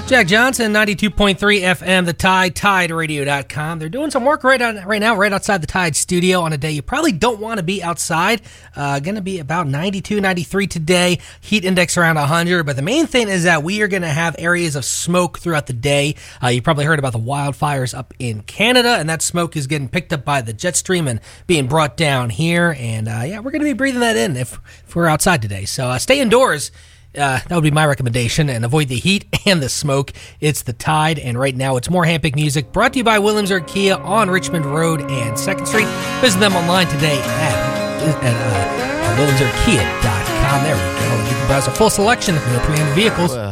Jack Johnson, 92.3 FM, The Tide, TideRadio.com. They're doing some work right now, right outside the Tide studio on a day you probably don't want to be outside. Going to be about 92, 93 today. Heat index around 100. But the main thing is that we are going to have areas of smoke throughout the day. You probably heard about the wildfires up in Canada, and that smoke is getting picked up by the jet stream and being brought down here. And we're going to be breathing that in if we're outside today. So stay indoors. That would be my recommendation, and avoid the heat and the smoke. It's The Tide, and right now it's more Hampic music, brought to you by Williamsburg Kia on Richmond Road and 2nd Street. Visit them online today at WilliamsburgKia.com. There we go. You can browse a full selection of your premium vehicles.